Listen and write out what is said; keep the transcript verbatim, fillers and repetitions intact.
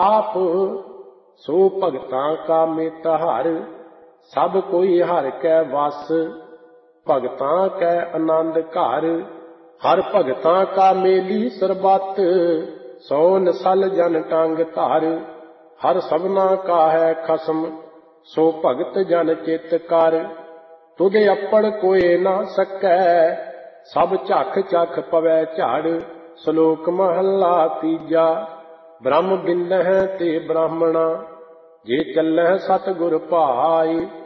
आप सो भगतां का मित हर, सब कोई हर कै वस। भगतां कै आनंद घर, हर भगतां का मेली सरबत। सौ नसल जन टंग धर, हर सबना का है खसम। सो भगत जन चित कर, तुधे अपड़ कोई ना सकै। सब झख झख पवै झड़, श्लोक महला तीजा। ब्रह्म बिंदह ते ब्राह्मणा, जे चलह सतगुर भाई।